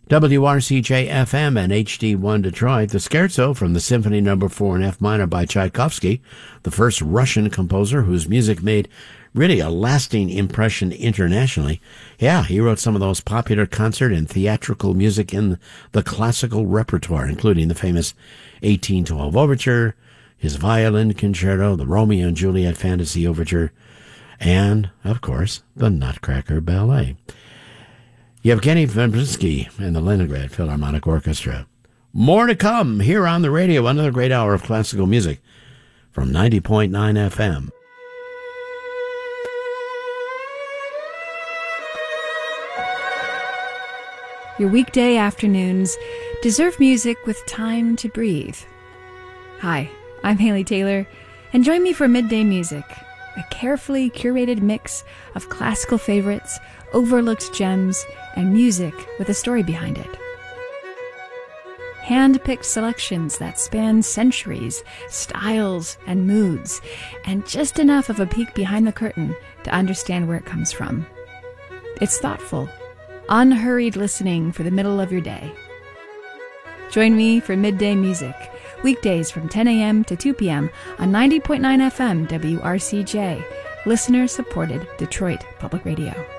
WRCJ-FM and HD1 Detroit, the Scherzo from the Symphony No. 4 in F minor by Tchaikovsky, the first Russian composer whose music made really a lasting impression internationally. Yeah, he wrote some of those popular concert and theatrical music in the classical repertoire, including the famous 1812 Overture, his violin concerto, the Romeo and Juliet Fantasy Overture, and, of course, the Nutcracker Ballet. Yevgeny Vibrinsky and the Leningrad Philharmonic Orchestra. More to come here on the radio, another great hour of classical music from 90.9 FM. Your weekday afternoons deserve music with time to breathe. Hi, I'm Haley Taylor, and join me for Midday Music, a carefully curated mix of classical favorites, overlooked gems, and music with a story behind it. Hand-picked selections that span centuries, styles, and moods, and just enough of a peek behind the curtain to understand where it comes from. It's thoughtful, unhurried listening for the middle of your day. Join me for Midday Music, weekdays from 10 a.m. to 2 p.m. on 90.9 FM WRCJ, listener-supported Detroit Public Radio.